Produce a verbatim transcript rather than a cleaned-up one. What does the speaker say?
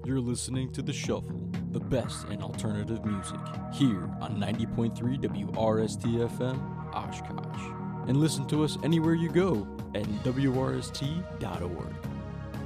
You're listening to The Shuffle, the best in alternative music, here on ninety point three W R S T F M, Oshkosh. And listen to us anywhere you go at W R S T dot org.